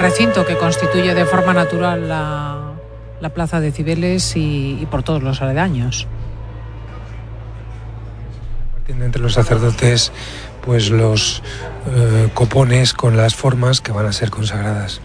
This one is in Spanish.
recinto que constituye de forma natural la plaza de Cibeles y por todos los aledaños. Entre los sacerdotes, pues los copones con las formas que van a ser consagradas.